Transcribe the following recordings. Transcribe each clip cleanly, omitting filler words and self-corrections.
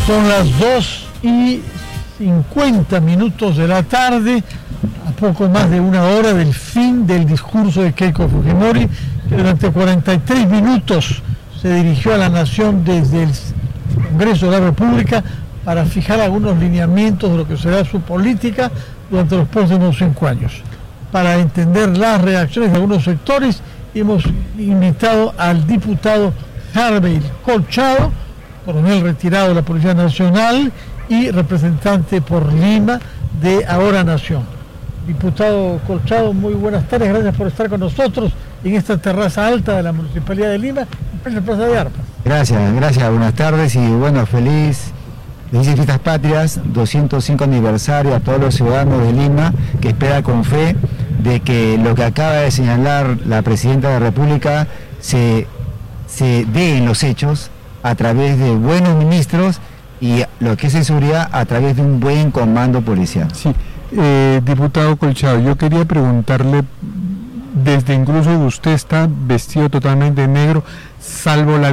Son las 2:50 de la tarde, a poco más de una hora del fin del discurso de Keiko Fujimori, que durante 43 minutos se dirigió a la nación desde el Congreso de la República para fijar algunos lineamientos de lo que será su política durante los próximos 5 años. Para entender las reacciones de algunos sectores, hemos invitado al diputado Harvey Colchado, coronel retirado de la Policía Nacional y representante por Lima de Ahora Nación. Diputado Colchado, muy buenas tardes, gracias por estar con nosotros en esta terraza alta de la Municipalidad de Lima, en la Plaza de Armas. Gracias, buenas tardes y bueno, felices fiestas patrias, 205 aniversario a todos los ciudadanos de Lima, que espera con fe de que lo que acaba de señalar la Presidenta de la República se dé en los hechos a través de buenos ministros y lo que es en seguridad a través de un buen comando policial. Sí, diputado Colchado, yo quería preguntarle, desde incluso usted está vestido totalmente de negro, salvo la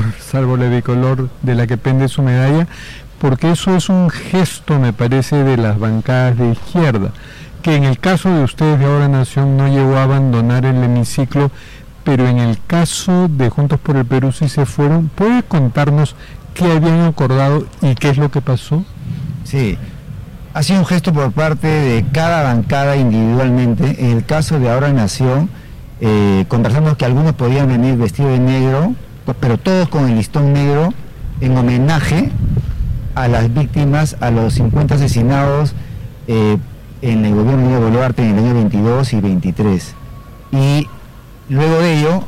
bicolor de la que pende su medalla, porque eso es un gesto, me parece, de las bancadas de izquierda, que en el caso de ustedes de Ahora Nación no llegó a abandonar el hemiciclo, pero en el caso de Juntos por el Perú sí se fueron. ¿Puede contarnos qué habían acordado y qué es lo que pasó? Sí, ha sido un gesto por parte de cada bancada individualmente. En el caso de Ahora Nación, conversamos que algunos podían venir vestidos de negro, pero todos con el listón negro, en homenaje a las víctimas, a los 50 asesinados en el gobierno de Boluarte en el año 22 y 23. Y luego de ello,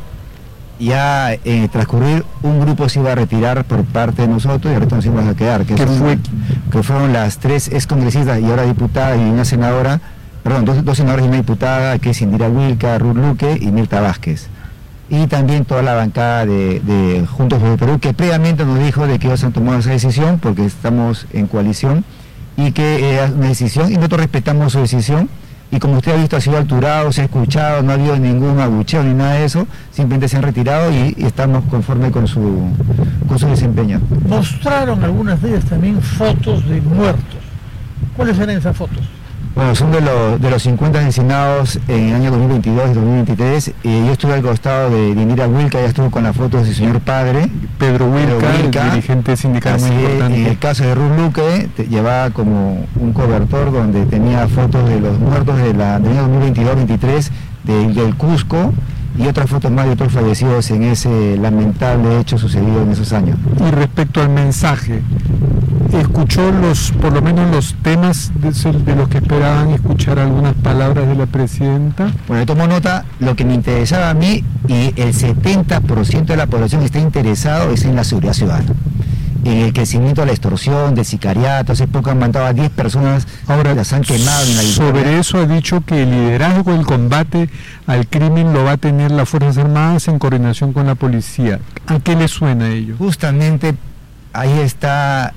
ya en transcurrir, un grupo se iba a retirar por parte de nosotros y el resto nos íbamos a quedar, que fueron las 3 excongresistas y ahora diputada y una senadora, perdón, dos senadores y una diputada, que es Indira Wilca, Ruth Luque y Mirta Vázquez. Y también toda la bancada de Juntos por el Perú, que previamente nos dijo de que ellos han tomado esa decisión porque estamos en coalición y que es una decisión y nosotros respetamos su decisión. Y como usted ha visto, ha sido alturado, se ha escuchado, no ha habido ningún abucheo ni nada de eso, simplemente se han retirado y estamos conformes con su desempeño. Mostraron algunas de ellas también fotos de muertos. ¿Cuáles eran esas fotos? Bueno, son de los 50 asesinados en el año 2022 y 2023. Yo estuve al costado de Indira Wilca, ya estuvo con las fotos de su señor padre, Pedro Wilca, el dirigente sindical muy importante. En el caso de Ruth Luque, llevaba como un cobertor donde tenía fotos de los muertos del año 2022-23 del Cusco y otras fotos más de otros fallecidos en ese lamentable hecho sucedido en esos años. Y respecto al mensaje, ¿escuchó por lo menos los temas de los que esperaban escuchar algunas palabras de la Presidenta? Bueno, tomo nota, lo que me interesaba a mí, y el 70% de la población que está interesado es en la seguridad ciudadana, en el crecimiento de la extorsión, del sicariato. Hace poco han mandado a 10 personas, ahora las han quemado en la Sobre Victoria. eso ha dicho que el liderazgo del combate al crimen lo va a tener las Fuerzas Armadas en coordinación con la policía. ¿A qué le suena a ello? Justamente ahí está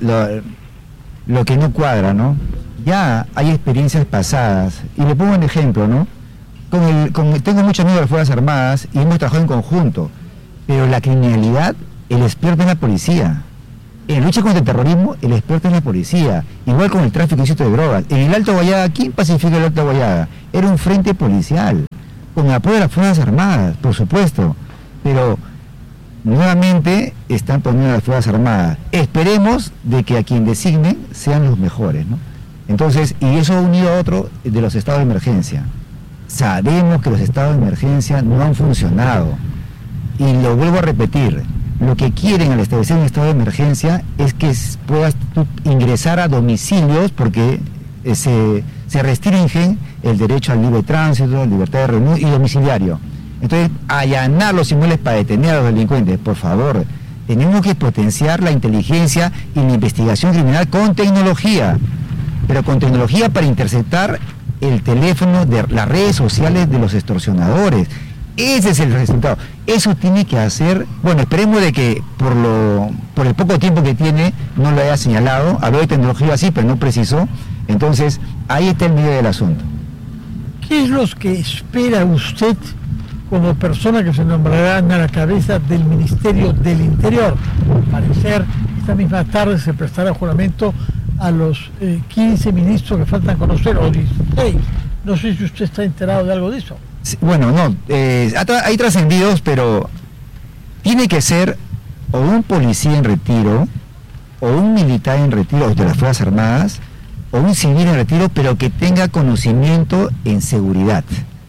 lo que no cuadra, ¿no? Ya hay experiencias pasadas, y le pongo un ejemplo, ¿no? Tengo muchos amigos de las Fuerzas Armadas y hemos trabajado en conjunto, pero la criminalidad, el experto es la policía. En lucha contra el terrorismo, el experto es la policía. Igual con el tráfico ilícito de drogas. En el Alto Guayada, ¿quién pacifica el Alto Guayada? Era un frente policial, con el apoyo de las Fuerzas Armadas, por supuesto, pero nuevamente están poniendo a las Fuerzas Armadas. Esperemos de que a quien designen sean los mejores, ¿no? Entonces, y eso unido a otro de los estados de emergencia. Sabemos que los estados de emergencia no han funcionado. Y lo vuelvo a repetir, lo que quieren al establecer un estado de emergencia es que puedas tú ingresar a domicilios, porque se restringen el derecho al libre tránsito, libertad de reunión y domiciliario. Entonces, allanar los inmuebles para detener a los delincuentes, por favor, tenemos que potenciar la inteligencia y la investigación criminal con tecnología, pero con tecnología para interceptar el teléfono de las redes sociales de los extorsionadores. Ese es el resultado. Eso tiene que hacer, bueno, esperemos de que por el poco tiempo que tiene no lo haya señalado, habló de tecnología así, pero no precisó. Entonces, ahí está el medio del asunto. ¿Qué es lo que espera usted como persona que se nombrará a la cabeza del Ministerio del Interior? Al parecer, esta misma tarde se prestará juramento a los 15 ministros que faltan conocer, o 16. No sé si usted está enterado de algo de eso. Sí, bueno, no, hay trascendidos, pero tiene que ser o un policía en retiro, o un militar en retiro, o de las Fuerzas Armadas, o un civil en retiro, pero que tenga conocimiento en seguridad,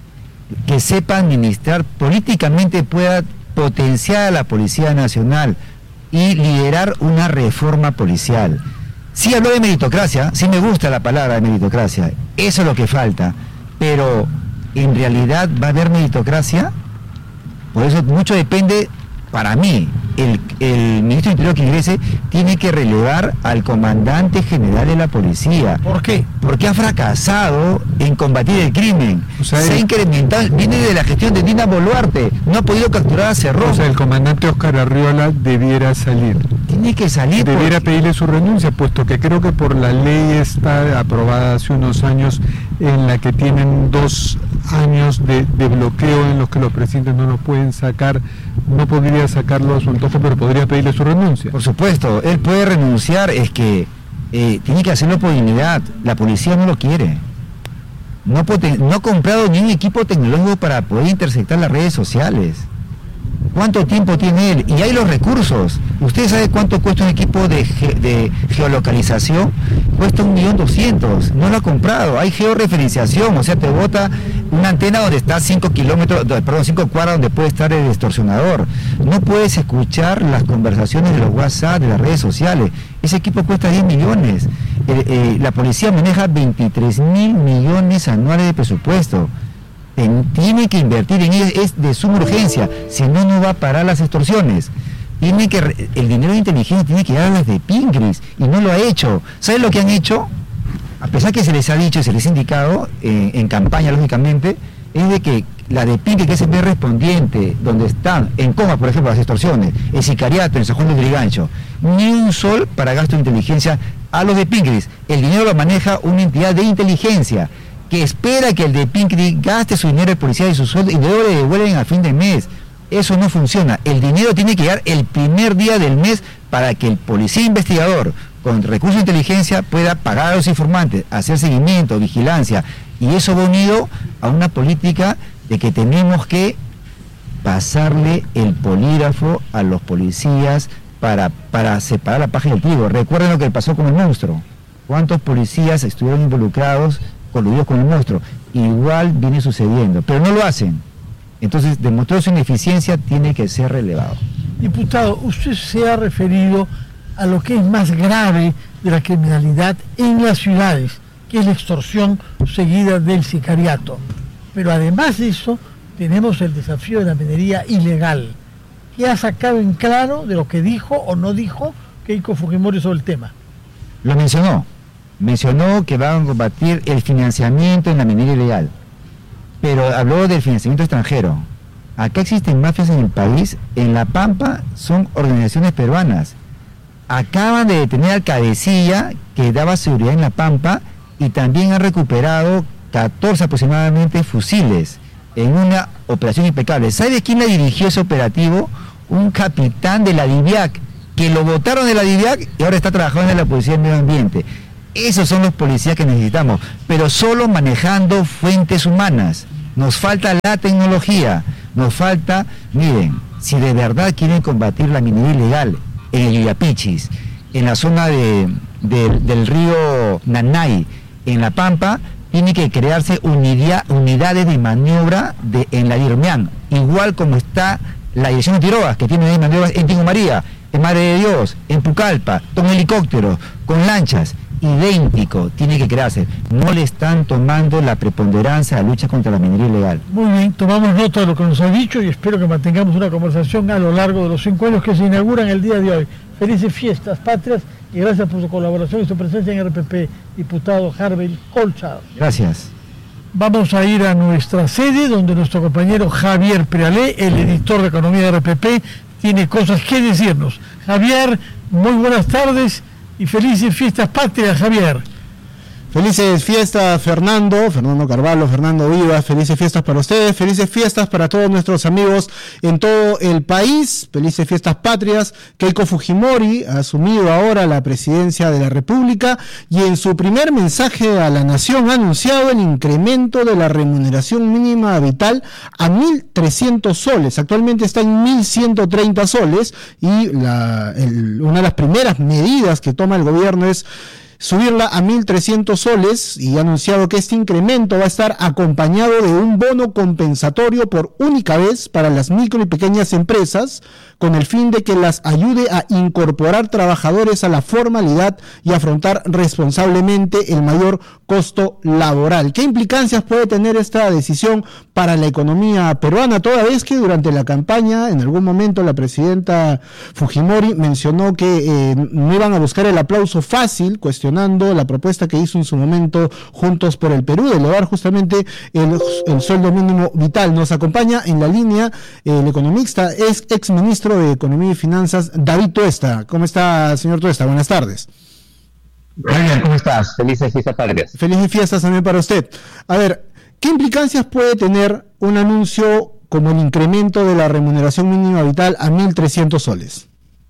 que sepa administrar, políticamente pueda potenciar a la Policía Nacional y liderar una reforma policial. Sí habló de meritocracia, sí me gusta la palabra de meritocracia, eso es lo que falta, pero ¿en realidad va a haber meritocracia? Por eso mucho depende, para mí, el ministro del Interior que ingrese tiene que relevar al comandante general de la policía. ¿Por qué? Porque ha fracasado en combatir el crimen. O sea, se ha incrementado, viene de la gestión de Dina Boluarte, no ha podido capturar a Cerrón. O sea, el comandante Óscar Arriola debiera salir. Tiene que salir. Debiera pedirle su renuncia, puesto que creo que por la ley está aprobada hace unos años, en la que tienen 2 años de bloqueo en los que los presidentes no lo pueden sacar. No podría sacarlo a su antojo, pero podría pedirle su renuncia. Por supuesto, él puede renunciar, es que tiene que hacerlo por dignidad. La policía no lo quiere. No ha comprado ni un equipo tecnológico para poder interceptar las redes sociales. ¿Cuánto tiempo tiene él? Y hay los recursos. ¿Usted sabe cuánto cuesta un equipo de geolocalización? Cuesta 1.200.000. No lo ha comprado. Hay georreferenciación, o sea, te bota una antena donde está 5 cuadras donde puede estar el extorsionador. No puedes escuchar las conversaciones de los WhatsApp, de las redes sociales. Ese equipo cuesta 10 millones. La policía maneja 23.000 millones anuales de presupuesto. Tiene que invertir en ello, es de suma urgencia, si no, no va a parar las extorsiones. El dinero de inteligencia tiene que darles de Pingris, y no lo ha hecho. ¿Saben lo que han hecho? A pesar que se les ha dicho y se les ha indicado, en campaña lógicamente, es de que la de Pingris, que es el primer respondiente, donde están en coma, por ejemplo, las extorsiones, el sicariato en San Juan de Lurigancho, ni un sol para gasto de inteligencia a los de Pingris. El dinero lo maneja una entidad de inteligencia, que espera que el de Pincri gaste su dinero de policía y su sueldo y luego le devuelven a fin de mes. Eso no funciona. El dinero tiene que llegar el primer día del mes para que el policía investigador, con recursos de inteligencia, pueda pagar a los informantes, hacer seguimiento, vigilancia. Y eso va unido a una política de que tenemos que pasarle el polígrafo a los policías para separar la paja del trigo. Recuerden lo que pasó con el monstruo. ¿Cuántos policías estuvieron involucrados, coludidos con el monstruo? Igual viene sucediendo, pero no lo hacen. Entonces, demostró su ineficiencia, tiene que ser relevado. Diputado, usted se ha referido a lo que es más grave de la criminalidad en las ciudades, que es la extorsión seguida del sicariato. Pero además de eso, tenemos el desafío de la minería ilegal. ¿Qué ha sacado en claro de lo que dijo o no dijo Keiko Fujimori sobre el tema? Lo mencionó que van a combatir el financiamiento en la minería ilegal, pero habló del financiamiento extranjero. Acá existen mafias en el país, en La Pampa son organizaciones peruanas. Acaban de detener al cabecilla que daba seguridad en La Pampa y también han recuperado 14 aproximadamente fusiles en una operación impecable. ¿Sabe quién la dirigió ese operativo? Un capitán de la DIVIAC, que lo botaron de la DIVIAC y ahora está trabajando en la Policía del Medio Ambiente. Esos son los policías que necesitamos, pero solo manejando fuentes humanas. Nos falta la tecnología, nos falta, miren, si de verdad quieren combatir la minería ilegal en el Yuyapichis, en la zona del río Nanay, en La Pampa, tiene que crearse unidades de maniobra en la Dirmián, igual como está la Dirección de Tirobas, que tiene maniobras en Tingo María, en Madre de Dios, en Pucallpa, con helicópteros, con lanchas. Idéntico, tiene que crearse. No le están tomando la preponderancia a la lucha contra la minería ilegal. Muy bien, tomamos nota de lo que nos ha dicho y espero que mantengamos una conversación a lo largo de los 5 años que se inauguran el día de hoy. Felices fiestas patrias y gracias por su colaboración y su presencia en RPP, diputado Harvey Colchado. Gracias. Vamos a ir a nuestra sede donde nuestro compañero Javier Prealé, el editor de Economía de RPP, tiene cosas que decirnos. Javier, muy buenas tardes y felices fiestas patrias, Javier. Felices fiestas, Fernando Carvalho, Fernando Vivas, felices fiestas para ustedes, felices fiestas para todos nuestros amigos en todo el país, felices fiestas patrias. Keiko Fujimori ha asumido ahora la presidencia de la República y en su primer mensaje a la nación ha anunciado el incremento de la remuneración mínima vital a 1.300 soles, actualmente está en 1.130 soles y una de las primeras medidas que toma el gobierno es subirla a 1.300 soles y ha anunciado que este incremento va a estar acompañado de un bono compensatorio por única vez para las micro y pequeñas empresas con el fin de que las ayude a incorporar trabajadores a la formalidad y afrontar responsablemente el mayor costo laboral. ¿Qué implicancias puede tener esta decisión para la economía peruana? Toda vez que durante la campaña, en algún momento, la presidenta Fujimori mencionó que no iban a buscar el aplauso fácil, cuestionando la propuesta que hizo en su momento Juntos por el Perú de elevar justamente el sueldo mínimo vital. Nos acompaña en la línea el economista, ex ministro de Economía y Finanzas, David Tuesta. ¿Cómo está, señor Tuesta? Buenas tardes. Muy bien, ¿cómo estás? Felices fiestas patrias. Felices fiestas también para usted. A ver, ¿qué implicancias puede tener un anuncio como el incremento de la remuneración mínima vital a 1.300 soles?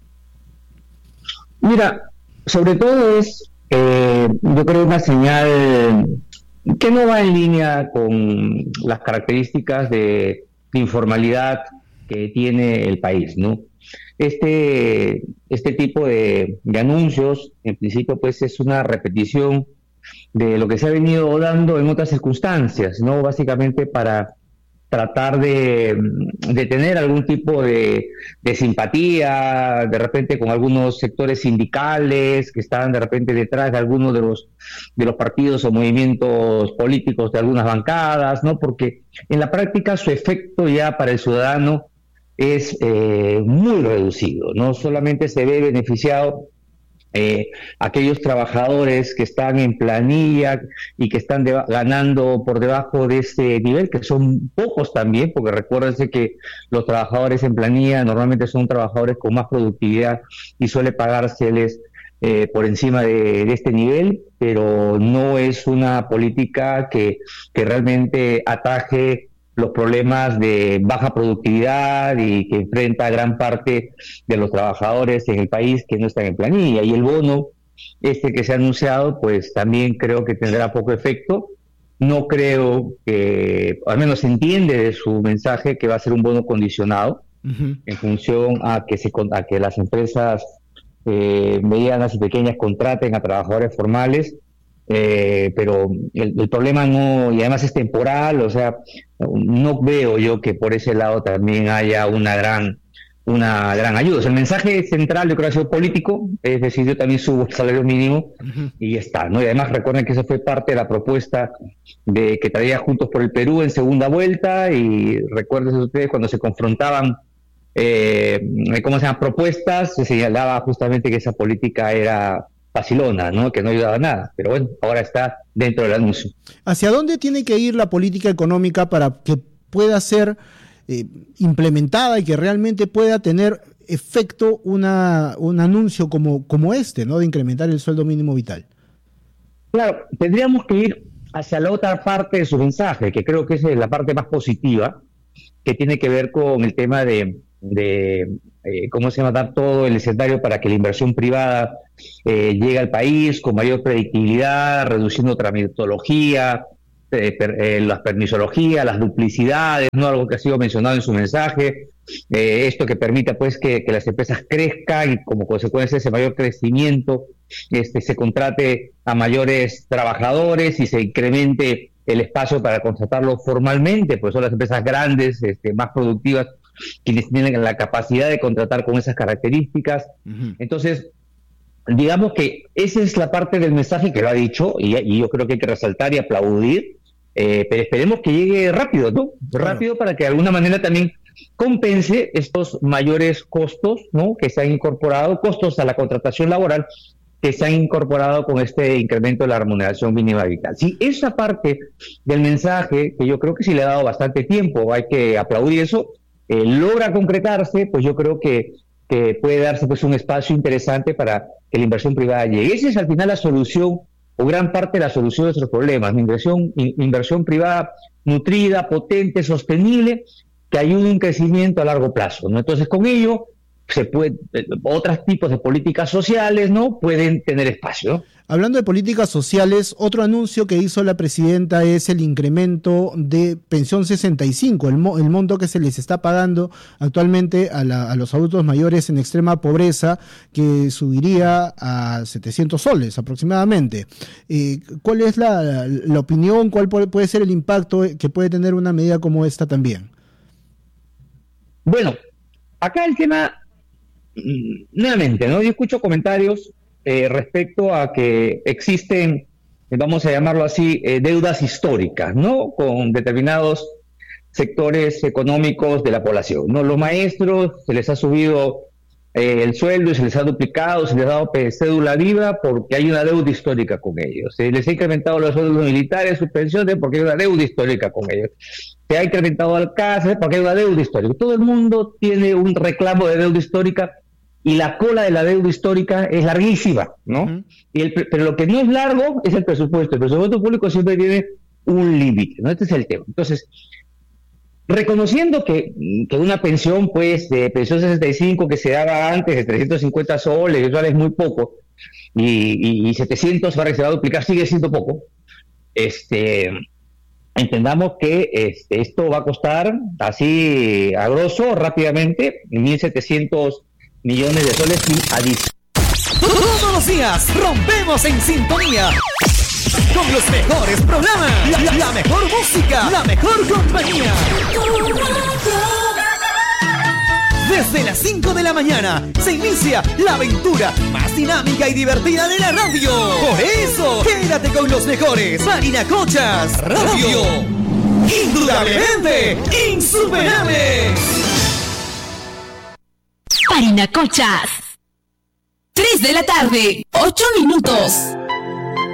Mira, sobre todo es, yo creo, una señal que no va en línea con las características de informalidad que tiene el país, ¿no? Este tipo de anuncios, en principio, pues es una repetición de lo que se ha venido dando en otras circunstancias, ¿no? Básicamente para tratar de tener algún tipo de simpatía, de repente con algunos sectores sindicales que están de repente detrás de algunos de los partidos o movimientos políticos de algunas bancadas, ¿no? Porque en la práctica su efecto ya para el ciudadano es muy reducido, no solamente se ve beneficiado aquellos trabajadores que están en planilla y que están ganando por debajo de ese nivel, que son pocos también, porque recuérdense que los trabajadores en planilla normalmente son trabajadores con más productividad y suele pagárseles por encima de este nivel, pero no es una política que realmente ataje los problemas de baja productividad y que enfrenta a gran parte de los trabajadores en el país que no están en planilla. Y el bono que se ha anunciado, pues también creo que tendrá poco efecto. No creo que, al menos se entiende de su mensaje, que va a ser un bono condicionado en función a que las empresas medianas y pequeñas contraten a trabajadores formales. Pero el problema no, y además es temporal, o sea, no veo yo que por ese lado también haya una gran ayuda. O sea, el mensaje central yo creo que ha sido político, es decir, yo también subo el salario mínimo y ya está, ¿no? Y además recuerden que eso fue parte de la propuesta que traía Juntos por el Perú en segunda vuelta, y recuerden ustedes cuando se confrontaban propuestas, se señalaba justamente que esa política era facilona, ¿no? Que no ayudaba a nada, pero bueno, ahora está dentro del anuncio. ¿Hacia dónde tiene que ir la política económica para que pueda ser implementada y que realmente pueda tener efecto un anuncio como este, ¿no? De incrementar el sueldo mínimo vital? Claro, tendríamos que ir hacia la otra parte de su mensaje, que creo que es la parte más positiva, que tiene que ver con el tema de dar todo el escenario para que la inversión privada llegue al país con mayor predictibilidad, reduciendo tramitología, las permisologías, las duplicidades, no algo que ha sido mencionado en su mensaje, esto que permita pues que las empresas crezcan y como consecuencia de ese mayor crecimiento se contrate a mayores trabajadores y se incremente el espacio para contratarlos formalmente, pues son las empresas grandes, más productivas, quienes tienen la capacidad de contratar con esas características. Entonces, digamos que esa es la parte del mensaje que lo ha dicho, y yo creo que hay que resaltar y aplaudir, pero esperemos que llegue rápido, ¿no? Rápido, para que de alguna manera también compense estos mayores costos, ¿no? Que se han incorporado, costos a la contratación laboral, que se han incorporado con este incremento de la remuneración mínima vital. Si esa parte del mensaje, que yo creo que sí le ha dado bastante tiempo, hay que aplaudir eso, logra concretarse, pues yo creo que puede darse pues un espacio interesante para que la inversión privada llegue. Esa es al final la solución o gran parte de la solución de nuestros problemas. Inversión privada nutrida, potente, sostenible, que ayude a un crecimiento a largo plazo, ¿no? Entonces, con ello, otros tipos de políticas sociales, ¿no?, pueden tener espacio, ¿no? Hablando de políticas sociales, otro anuncio que hizo la presidenta es el incremento de pensión 65, el monto que se les está pagando actualmente a los adultos mayores en extrema pobreza, que subiría a 700 soles aproximadamente. ¿Cuál es la opinión? ¿Cuál puede ser el impacto que puede tener una medida como esta también? Bueno, acá el tema, nuevamente, ¿no? Yo escucho comentarios respecto a que existen, vamos a llamarlo así, deudas históricas, ¿no?, con determinados sectores económicos de la población, ¿no? Los maestros se les ha subido el sueldo y se les ha duplicado, se les ha dado cédula viva porque hay una deuda histórica con ellos. Se les ha incrementado los sueldos militares, sus pensiones, porque hay una deuda histórica con ellos. Se ha incrementado el CAS porque hay una deuda histórica. Todo el mundo tiene un reclamo de deuda histórica y la cola de la deuda histórica es larguísima, ¿no? Uh-huh. Pero lo que no es largo es el presupuesto. El presupuesto público siempre tiene un límite, ¿no? Este es el tema. Entonces, reconociendo que una pensión, pues, de pensión 65 que se daba antes de 350 soles, eso es muy poco, y 700 ahora que se va a duplicar sigue siendo poco, entendamos que esto va a costar así a grosso, rápidamente, 1.700 millones de soles sin adición. Todos los días rompemos en sintonía con los mejores programas, la mejor música, la mejor compañía. Desde las 5 de la mañana se inicia la aventura más dinámica y divertida de la radio. Por eso, quédate con los mejores. Parinacochas Radio. Indudablemente insuperable. Parinacochas. 3 de la tarde, 8 minutos.